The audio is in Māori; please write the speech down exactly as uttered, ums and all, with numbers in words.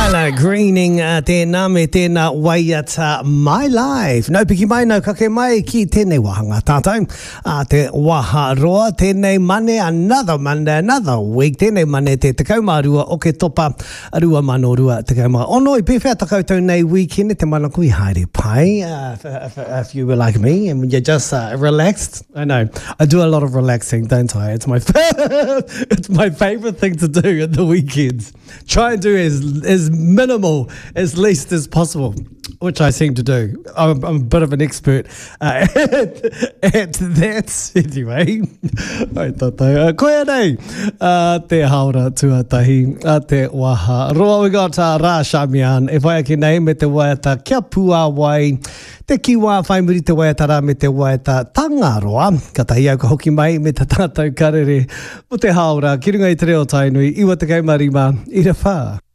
Tyler Greening uh, tēnā me tēnā waiata My Life. Nau piki mai nau kake mai ki tēnei wahanga tātou. Uh, te waha roa, tēnei mane, another Monday, another week. Tēnei mane te tekau marua o ke topa rua mano rua tekau mā. Ono i pewhia takautou nei weekend te mana kui haere pai. Uh, if, if, if you were like me and you're just uh, relaxed. I know, I do a lot of relaxing, don't I? It's my, it's my favourite thing to do at the weekends. Try and do as, as minimal, as least as possible, which I seem to do. I'm, I'm a bit of an expert uh, at, at that. Anyway, ai tātou. Uh, koe nei, uh, te haora tuatahi, uh, te waha. Roa, we got uh, Ra Shamian. E whai ake nei me te waiata kia pua wai. Te kiwa whai muri te waiata rā me te waiata tangaroa. Ka tahi au ka hoki mai me te tātou karere. O te haora, ki runga i te reo tainui, iwa te kaumarima, i re whā.